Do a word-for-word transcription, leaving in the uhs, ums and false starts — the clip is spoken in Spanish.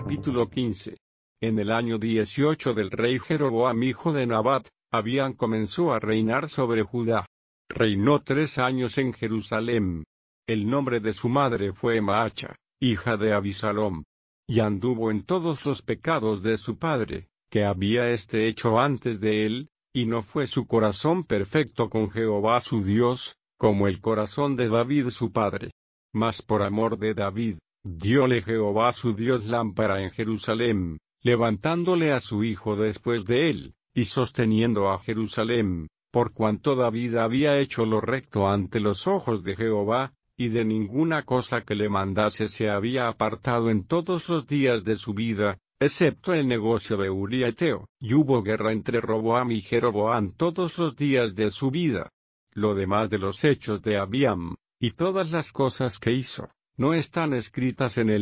Capítulo quince. En el año dieciocho del rey Jeroboam hijo de Nabat, Abías comenzó a reinar sobre Judá. Reinó tres años en Jerusalén. El nombre de su madre fue Maacha, hija de Abisalom. Y anduvo en todos los pecados de su padre, que había éste hecho antes de él, y no fue su corazón perfecto con Jehová su Dios, como el corazón de David su padre. Mas por amor de David, dióle Jehová su Dios lámpara en Jerusalén, levantándole a su hijo después de él, y sosteniendo a Jerusalén, por cuanto David había hecho lo recto ante los ojos de Jehová, y de ninguna cosa que le mandase se había apartado en todos los días de su vida, excepto el negocio de Uría Eteo, y hubo guerra entre Roboam y Jeroboam todos los días de su vida. Lo demás de los hechos de Abiam, y todas las cosas que hizo, no están escritas en el